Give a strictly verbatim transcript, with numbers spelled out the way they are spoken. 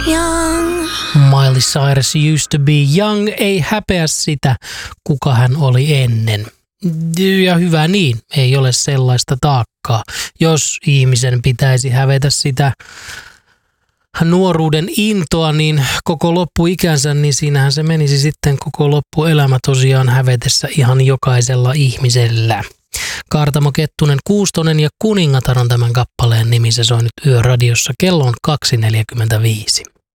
young. Miley Cyrus used to be young, ei häpeä sitä, kuka hän oli ennen. Ja hyvä niin, ei ole sellaista taakkaa. Jos ihmisen pitäisi hävetä sitä nuoruuden intoa, niin koko loppuikänsä, niin siinähän se menisi sitten koko loppuelämä tosiaan hävetessä ihan jokaisella ihmisellä. Kaartamo Kettunen Kuustonen ja Kuningatar on tämän kappaleen nimi. Se soi nyt Yöradiossa. Kello on kaksi neljäkymmentäviisi.